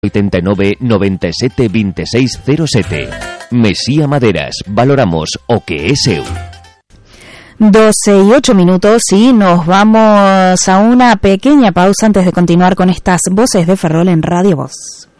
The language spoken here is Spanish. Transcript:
89 97 26 07. Mesía Maderas, valoramos o que es seu. 12:08 y nos vamos a una pequeña pausa antes de continuar con estas voces de Ferrol en Radio Voz.